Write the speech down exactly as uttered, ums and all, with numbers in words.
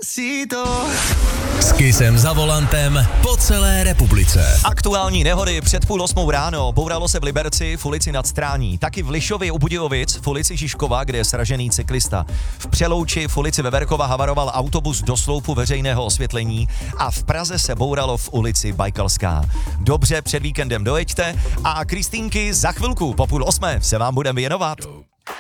Despacito. S Kissem za volantem po celé republice. Aktuální nehody před půl osmou ráno. Bouralo se v Liberci v ulici Nad Strání. Taky v Lišově u Budějovic v ulici Žižkova, kde je sražený cyklista. V Přelouči v ulici Veverkova havaroval autobus do sloupu veřejného osvětlení a v Praze se bouralo v ulici Bajkalská. Dobře, před víkendem dojeďte a Kristýnky za chvilku po půl osmé se vám budeme věnovat.